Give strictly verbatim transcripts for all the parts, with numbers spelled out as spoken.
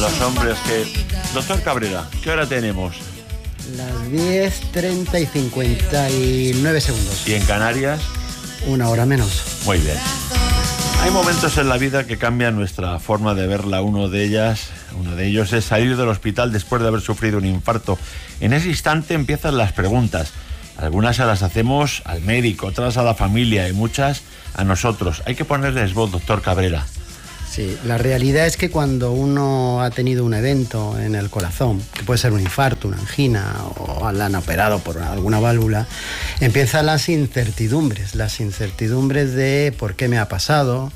los hombres que... Doctor Cabrera, ¿qué hora tenemos? Las diez treinta y cincuenta y nueve segundos. ¿Y en Canarias? Una hora menos. Muy bien. Hay momentos en la vida que cambian nuestra forma de verla. Uno de ellas, uno de ellos es salir del hospital después de haber sufrido un infarto. En ese instante empiezan las preguntas. Algunas se las hacemos al médico, otras a la familia y muchas a nosotros. Hay que ponerles voz, doctor Cabrera. Sí, la realidad es que cuando uno ha tenido un evento en el corazón, que puede ser un infarto, una angina o la han operado por alguna válvula, empiezan las incertidumbres, las incertidumbres de por qué me ha pasado,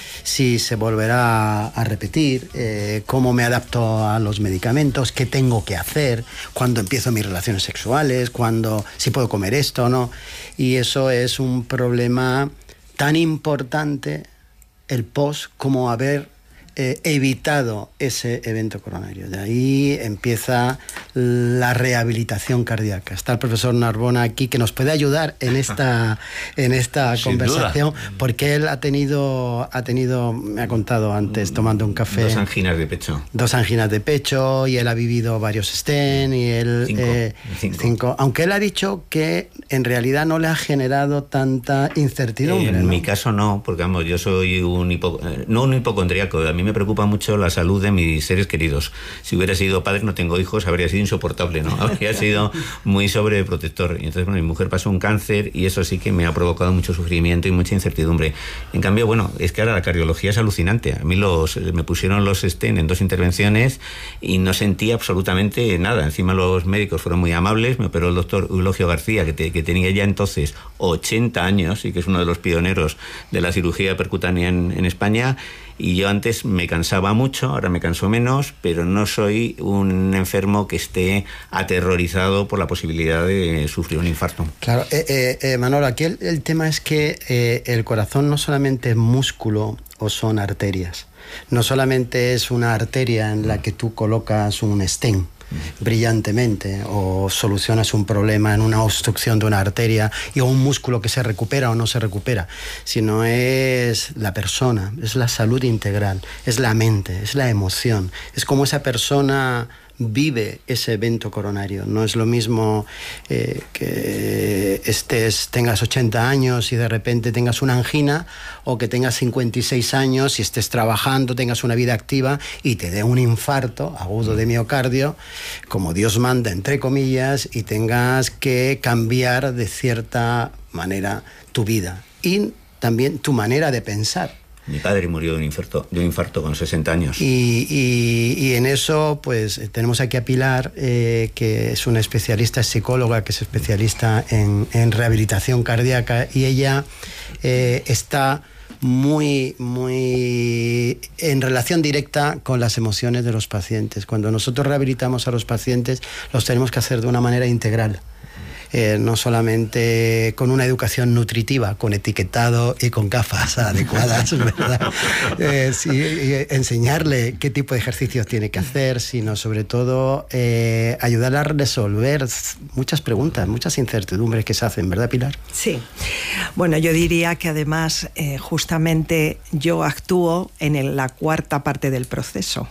si se volverá a repetir, eh, cómo me adapto a los medicamentos, qué tengo que hacer, cuándo empiezo mis relaciones sexuales, cuándo, si puedo comer esto o no. Y eso es un problema tan importante, el post, como haber eh, evitado ese evento coronario. De ahí empieza la rehabilitación cardíaca. Está el profesor Narbona aquí, que nos puede ayudar en esta, en esta conversación, duda. Porque él ha tenido, ha tenido, me ha contado antes, tomando un café... Dos anginas de pecho. Dos anginas de pecho, y él ha vivido varios stents, y él... Cinco. Eh, cinco. cinco. Aunque él ha dicho que en realidad no le ha generado tanta incertidumbre. En ¿no? mi caso no, porque vamos, yo soy un hipo, no un hipocondríaco. A mí me preocupa mucho la salud de mis seres queridos. Si hubiera sido padre, no tengo hijos, habría sido insoportable, ¿no? Habría sido muy sobreprotector. Y entonces, bueno, mi mujer pasó un cáncer y eso sí que me ha provocado mucho sufrimiento y mucha incertidumbre. En cambio, bueno, es que ahora la cardiología es alucinante. A mí los, me pusieron los stent en dos intervenciones y no sentí absolutamente nada. Encima los médicos fueron muy amables. Me operó el doctor Eulogio García, que, te, que tenía ya entonces ochenta años y que es uno de los pioneros de la cirugía percutánea en, en España. Y yo antes me cansaba mucho, ahora me canso menos, pero no soy un enfermo que esté aterrorizado por la posibilidad de sufrir un infarto. Claro, eh, eh, eh, Manolo, aquí el, el tema es que eh, el corazón no solamente es músculo o son arterias, no solamente es una arteria en la que tú colocas un stent brillantemente o solucionas un problema en una obstrucción de una arteria y o un músculo que se recupera o no se recupera, sino es la persona, es la salud integral, es la mente, es la emoción, es como esa persona vive ese evento coronario. No es lo mismo eh, que estés, tengas ochenta años y de repente tengas una angina, o que tengas cincuenta y seis años y estés trabajando, tengas una vida activa y te dé un infarto agudo de miocardio, como Dios manda, entre comillas, y tengas que cambiar de cierta manera tu vida y también tu manera de pensar. Mi padre murió de un infarto, de un infarto con sesenta años. Y, y, y en eso, pues, tenemos aquí a Pilar, eh, que es una especialista, es psicóloga, que es especialista en, en rehabilitación cardíaca, y ella eh, está muy, muy en relación directa con las emociones de los pacientes. Cuando nosotros rehabilitamos a los pacientes, los tenemos que hacer de una manera integral. Eh, no solamente con una educación nutritiva, con etiquetado y con gafas adecuadas, ¿verdad? Eh, sí, enseñarle qué tipo de ejercicios tiene que hacer, sino sobre todo eh, ayudarle a resolver muchas preguntas, muchas incertidumbres que se hacen, ¿verdad, Pilar? Sí. Bueno, yo diría que además eh, justamente yo actúo en el, la cuarta parte del proceso.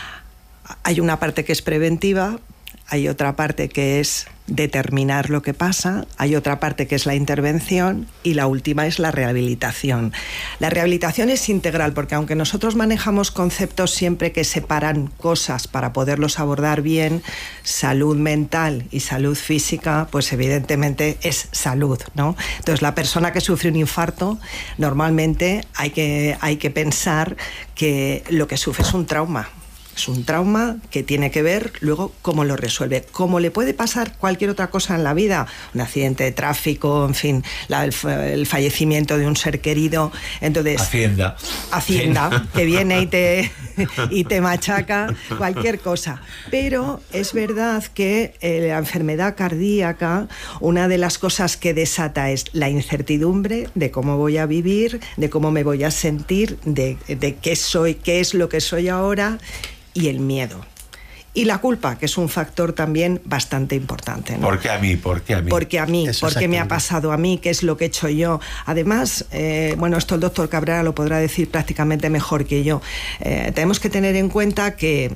Hay una parte que es preventiva, hay otra parte que es determinar lo que pasa, hay otra parte que es la intervención y la última es la rehabilitación. La rehabilitación es integral porque aunque nosotros manejamos conceptos siempre que separan cosas para poderlos abordar bien, salud mental y salud física, pues evidentemente es salud, ¿no? Entonces la persona que sufre un infarto, normalmente hay que, hay que pensar que lo que sufre es un trauma. Es un trauma que tiene que ver luego cómo lo resuelve. Como le puede pasar cualquier otra cosa en la vida, un accidente de tráfico, en fin, la, el, el fallecimiento de un ser querido. Entonces, Hacienda. Hacienda, que viene y te, y te machaca, cualquier cosa. Pero es verdad que eh, la enfermedad cardíaca, una de las cosas que desata es la incertidumbre de cómo voy a vivir, de cómo me voy a sentir, de, de qué soy, qué es lo que soy ahora, y el miedo. Y la culpa, que es un factor también bastante importante, ¿no? ¿Por qué a mí? ¿Por qué a mí? Porque a mí, Eso porque me ha pasado a mí, qué es lo que he hecho yo. Además, eh, bueno, esto el doctor Cabrera lo podrá decir prácticamente mejor que yo. Eh, tenemos que tener en cuenta que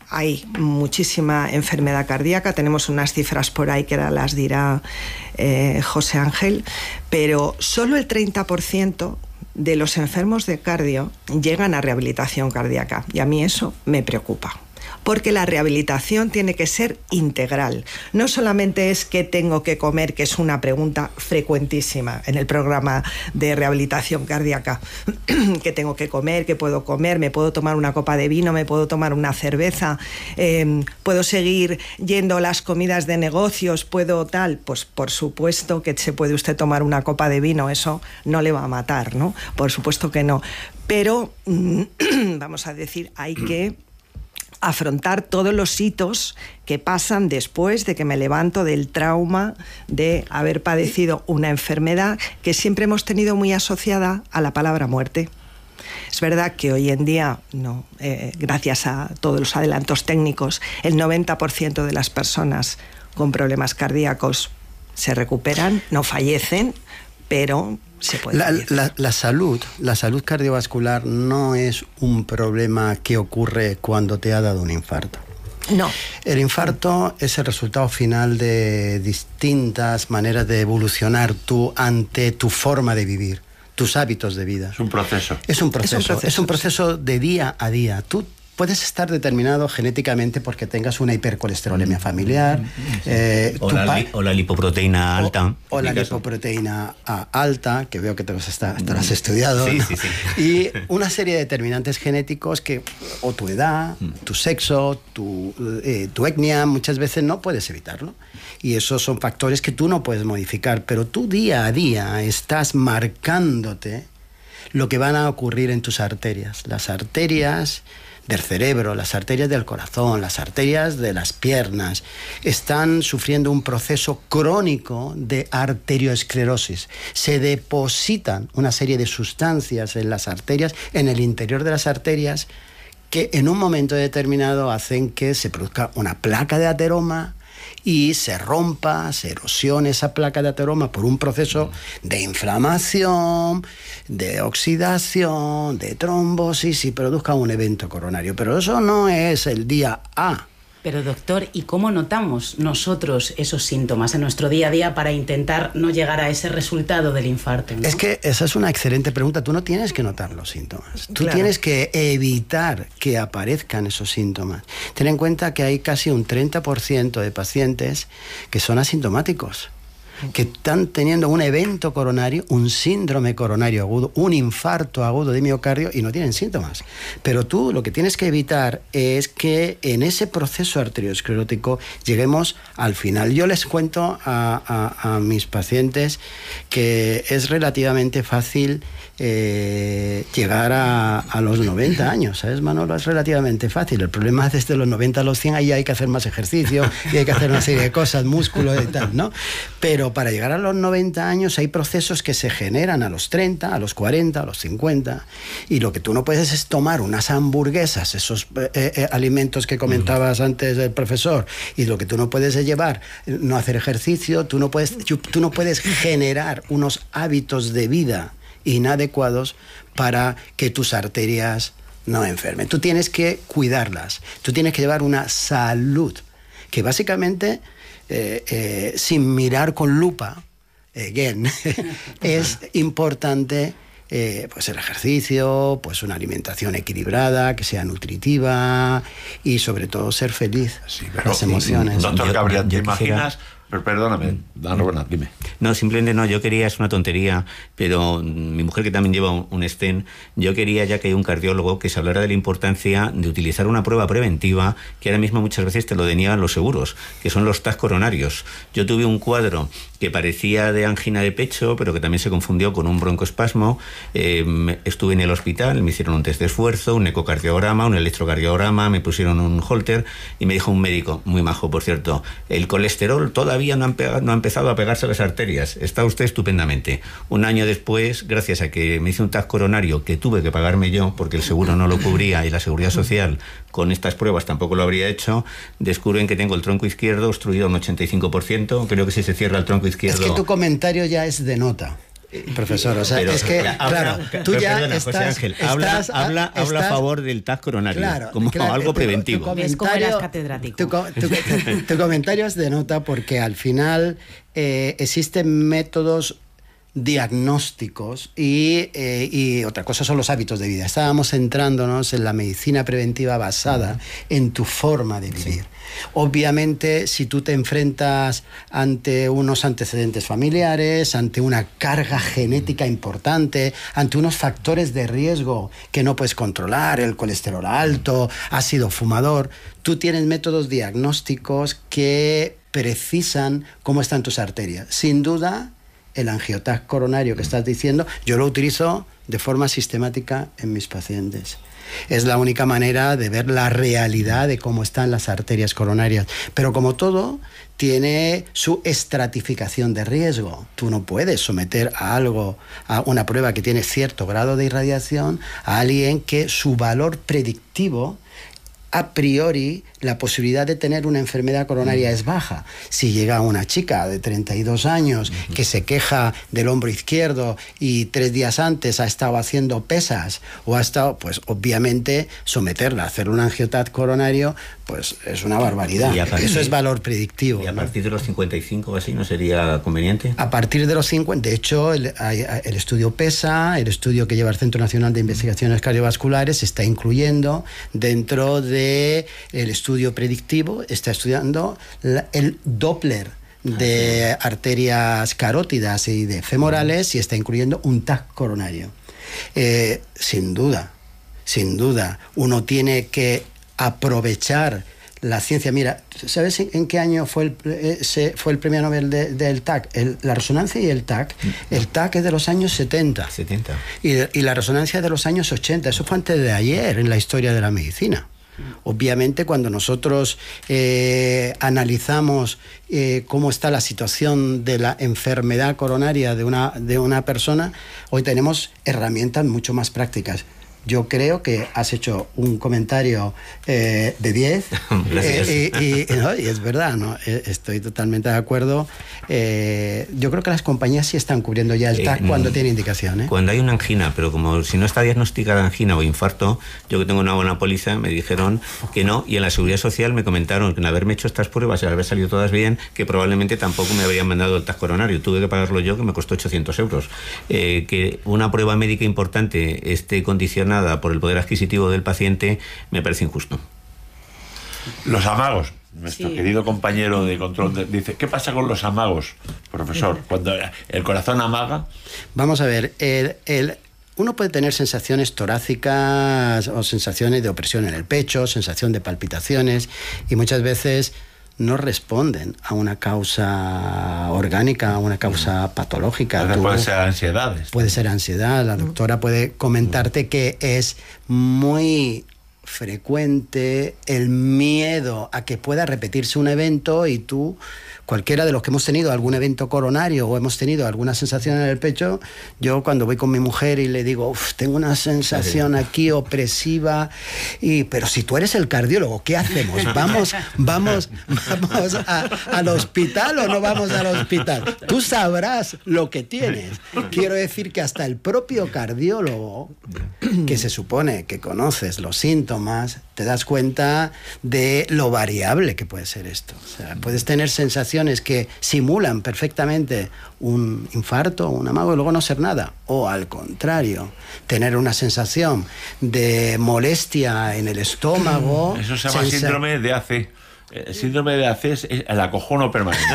hay muchísima enfermedad cardíaca, tenemos unas cifras por ahí que ahora las dirá eh, José Ángel, pero solo el treinta por ciento de los enfermos de cardio llegan a rehabilitación cardíaca, y a mí eso me preocupa. Porque la rehabilitación tiene que ser integral. No solamente es qué tengo que comer, que es una pregunta frecuentísima en el programa de rehabilitación cardíaca. ¿Qué tengo que comer? ¿Qué puedo comer? ¿Me puedo tomar una copa de vino? ¿Me puedo tomar una cerveza? Eh, ¿Puedo seguir yendo a las comidas de negocios? ¿Puedo tal? Pues por supuesto que se puede usted tomar una copa de vino, eso no le va a matar, ¿no? Por supuesto que no. Pero, vamos a decir, hay que afrontar todos los hitos que pasan después de que me levanto del trauma de haber padecido una enfermedad que siempre hemos tenido muy asociada a la palabra muerte. Es verdad que hoy en día, no, eh, gracias a todos los adelantos técnicos, el noventa por ciento de las personas con problemas cardíacos se recuperan, no fallecen, pero se puede la, la, la salud, la salud cardiovascular no es un problema que ocurre cuando te ha dado un infarto. No. El infarto es el resultado final de distintas maneras de evolucionar tú ante tu forma de vivir, tus hábitos de vida. Es un proceso. Es un proceso, es un proceso, es un proceso sí. de día a día. Tú puedes estar determinado genéticamente porque tengas una hipercolesterolemia familiar. Eh, o, la, o la lipoproteína alta. O, o la lipoproteína alta, que veo que te los está, te lo has estudiado. Sí, ¿no? sí, sí. Y una serie de determinantes genéticos que, o tu edad, tu sexo, tu, eh, tu etnia, muchas veces no puedes evitarlo. Y esos son factores que tú no puedes modificar, pero tú día a día estás marcándote lo que van a ocurrir en tus arterias. Las arterias del cerebro, las arterias del corazón, las arterias de las piernas, están sufriendo un proceso crónico de arterioesclerosis. Se depositan una serie de sustancias en las arterias, en el interior de las arterias, que en un momento determinado hacen que se produzca una placa de ateroma y se rompa, se erosione esa placa de ateroma por un proceso de inflamación, de oxidación, de trombosis y produzca un evento coronario. Pero eso no es el día A. Pero doctor, ¿y cómo notamos nosotros esos síntomas en nuestro día a día para intentar no llegar a ese resultado del infarto, ¿no? Es que esa es una excelente pregunta. Tú no tienes que notar los síntomas. Tú Claro. tienes que evitar que aparezcan esos síntomas. Ten en cuenta que hay casi un treinta por ciento de pacientes que son asintomáticos, que están teniendo un evento coronario, un síndrome coronario agudo, un infarto agudo de miocardio y no tienen síntomas. Pero tú lo que tienes que evitar es que en ese proceso arteriosclerótico lleguemos al final. Yo les cuento a, a, a mis pacientes que es relativamente fácil eh, llegar a, a los noventa años, ¿sabes, Manolo? Es relativamente fácil. El problema es desde los noventa a los cien, ahí hay que hacer más ejercicio y hay que hacer una serie de cosas, músculo y tal, ¿no? Pero para llegar a los noventa años hay procesos que se generan a los treinta, a los cuarenta, a los cincuenta, y lo que tú no puedes es tomar unas hamburguesas, esos eh, eh, alimentos que comentabas antes del profesor, y lo que tú no puedes es llevar, no hacer ejercicio, tú no puedes, tú no puedes generar unos hábitos de vida inadecuados para que tus arterias no enfermen. Tú tienes que cuidarlas, tú tienes que llevar una salud que básicamente Eh, eh, sin mirar con lupa, again, es importante eh, pues el ejercicio, pues una alimentación equilibrada, que sea nutritiva y sobre todo ser feliz. Sí, pero, las emociones. Doctor Yo- Gabriel, ¿te yo quisiera- imaginas? Pero perdóname, no, no, no, dime. No, simplemente no, yo quería, es una tontería, pero mi mujer que también lleva un, un stent, yo quería, ya que hay un cardiólogo, que se hablara de la importancia de utilizar una prueba preventiva que ahora mismo muchas veces te lo deniegan los seguros, que son los test coronarios. Yo tuve un cuadro que parecía de angina de pecho, pero que también se confundió con un broncoespasmo. Eh, estuve en el hospital, me hicieron un test de esfuerzo, un ecocardiograma, un electrocardiograma, me pusieron un holter y me dijo un médico, muy majo por cierto, el colesterol todavía no ha, no ha empezado a pegarse a las arterias, está usted estupendamente. Un año después, gracias a que me hice un test coronario que tuve que pagarme yo, porque el seguro no lo cubría y la seguridad social con estas pruebas tampoco lo habría hecho, descubren que tengo el tronco izquierdo obstruido un ochenta y cinco por ciento, creo que si se cierra el tronco izquierdo... Es que tu comentario ya es de nota. Profesor, o sea, pero, es que, claro, habla, tú ya perdona, estás... José Ángel, habla, estás, habla, estás, habla a favor del T A C coronario, claro, como claro, algo tu, preventivo. Tu ¿Ves cómo eras catedrático? Tu, tu, tu, tu comentario es de nota porque al final eh, existen métodos diagnósticos y, eh, y otra cosa son los hábitos de vida. Estábamos centrándonos en la medicina preventiva basada en tu forma de vivir. Sí. Obviamente, si tú te enfrentas ante unos antecedentes familiares, ante una carga genética importante, ante unos factores de riesgo que no puedes controlar, el colesterol alto, has sido fumador, tú tienes métodos diagnósticos que precisan cómo están tus arterias. Sin duda, el angiotac coronario que estás diciendo, yo lo utilizo de forma sistemática en mis pacientes. Es la única manera de ver la realidad de cómo están las arterias coronarias. Pero como todo, tiene su estratificación de riesgo. Tú no puedes someter a algo, a una prueba que tiene cierto grado de irradiación, a alguien que su valor predictivo, a priori, la posibilidad de tener una enfermedad coronaria es baja. Si llega una chica de treinta y dos años que se queja del hombro izquierdo y tres días antes ha estado haciendo pesas o ha estado, pues obviamente someterla a hacer un angiotac coronario, pues es una barbaridad. Partir, Eso es valor predictivo. ¿Y a ¿no? partir de los cincuenta y cinco o así no sería conveniente? A partir de los cincuenta, de hecho, el, el estudio PESA, el estudio que lleva el Centro Nacional de Investigaciones Cardiovasculares, se está incluyendo dentro del estudio predictivo, está estudiando la, el Doppler de arterias carótidas y de femorales y está incluyendo un T A C coronario. Eh, sin duda, sin duda, uno tiene que aprovechar la ciencia. Mira, ¿sabes en qué año fue el, ese, fue el premio Nobel de, del T A C? El, la resonancia y el T A C. El T A C es de los años setenta. setenta. Y, y la resonancia es de los años ochenta. Eso fue antes de ayer en la historia de la medicina. Obviamente, cuando nosotros eh, analizamos eh, cómo está la situación de la enfermedad coronaria de una, de una persona, hoy tenemos herramientas mucho más prácticas. Yo creo que has hecho un comentario eh, de diez eh, y, y, ¿no? y es verdad, ¿no? Estoy totalmente de acuerdo. Eh, yo creo que las compañías sí están cubriendo ya el T A C eh, cuando tiene indicación. ¿eh? Cuando hay una angina, pero como si no está diagnosticada angina o infarto, yo que tengo una buena póliza, me dijeron que no, y en la Seguridad Social me comentaron que en haberme hecho estas pruebas y haber salido todas bien, que probablemente tampoco me habrían mandado el T A C coronario. Tuve que pagarlo yo, que me costó ochocientos euros. Eh, que una prueba médica importante esté condicionada por el poder adquisitivo del paciente, me parece injusto. Los amagos. Nuestro sí. querido compañero de control de, dice, ¿qué pasa con los amagos, profesor? Cuando el corazón amaga. Vamos a ver, el, el, uno puede tener sensaciones torácicas o sensaciones de opresión en el pecho, sensación de palpitaciones, y muchas veces no responden a una causa orgánica, a una causa patológica. Tú, puede ser ansiedades. Puede ser ansiedad. La doctora puede comentarte que es muy frecuente el miedo a que pueda repetirse un evento y tú, cualquiera de los que hemos tenido algún evento coronario o hemos tenido alguna sensación en el pecho, yo cuando voy con mi mujer y le digo, Uf, tengo una sensación aquí opresiva, y pero si tú eres el cardiólogo, ¿qué hacemos? ¿Vamos, vamos, vamos a, al hospital o no vamos al hospital? Tú sabrás lo que tienes. Quiero decir que hasta el propio cardiólogo, que se supone que conoces los síntomas, te das cuenta de lo variable que puede ser esto. O sea, puedes tener sensaciones que simulan perfectamente un infarto, un amago y luego no ser nada. O al contrario, tener una sensación de molestia en el estómago. Eso se llama sensa- síndrome de A C. El síndrome de A C es el acojono permanente.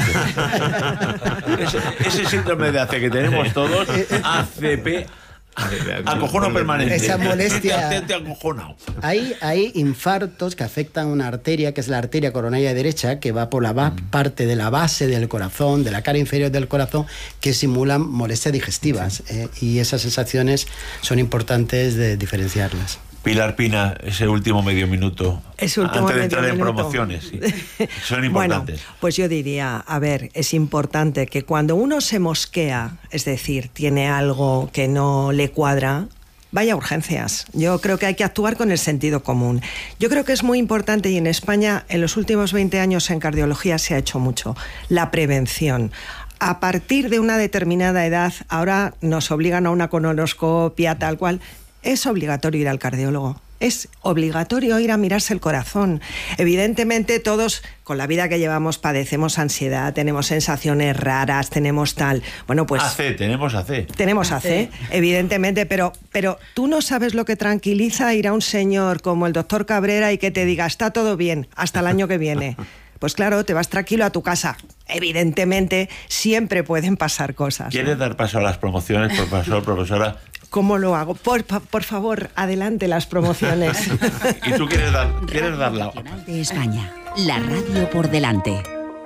ese, ese síndrome de A C que tenemos todos, A C P, acojono permanente. Esa molestia. Te, te acojonado. Hay, hay infartos que afectan una arteria, que es la arteria coronaria derecha, que va por la ba- parte de la base del corazón, de la cara inferior del corazón, que simulan molestias digestivas. Eh, y esas sensaciones son importantes de diferenciarlas. Pilar Pina, ese último medio minuto, ese último antes de medio entrar en minuto. promociones, sí. Son importantes. Bueno, pues yo diría, a ver, es importante que cuando uno se mosquea, es decir, tiene algo que no le cuadra, vaya a urgencias. Yo creo que hay que actuar con el sentido común. Yo creo que es muy importante, y en España en los últimos veinte años en cardiología se ha hecho mucho, la prevención. a partir de una determinada edad, ahora nos obligan a una colonoscopia tal cual, es obligatorio ir al cardiólogo. Es obligatorio ir a mirarse el corazón. Evidentemente todos, con la vida que llevamos, padecemos ansiedad, tenemos sensaciones raras, tenemos tal... Bueno, pues... A C, tenemos A C. Tenemos A C, evidentemente, pero, pero tú no sabes lo que tranquiliza ir a un señor como el doctor Cabrera y que te diga, está todo bien, hasta el año que viene. Pues claro, te vas tranquilo a tu casa. Evidentemente, siempre pueden pasar cosas. ¿Quieres dar paso a las promociones, profesor, profesora? ¿Cómo lo hago? Por, por favor, adelante las promociones. ¿Y tú quieres dar, quieres dar la... Nacional de España, la radio por delante.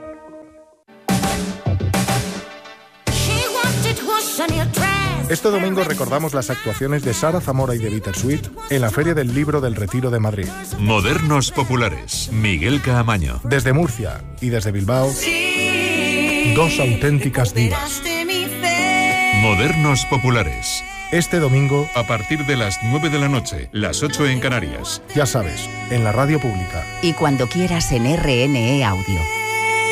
Este domingo recordamos las actuaciones de Sara Zamora y de Bittersweet en la Feria del Libro del Retiro de Madrid. Modernos Populares, Miguel Caamaño. Desde Murcia y desde Bilbao, dos auténticas divas. Modernos Populares. Este domingo, A partir de las nueve de la noche, las ocho en Canarias. ya sabes, en la radio pública. Y cuando quieras en R N E Audio.